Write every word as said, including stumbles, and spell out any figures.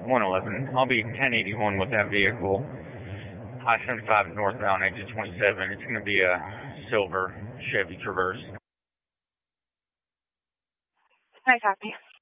one eleven. I'll be ten eighty-one with that vehicle. I seventy-five northbound, exit twenty-seven. It's going to be a silver Chevy Traverse. I copy.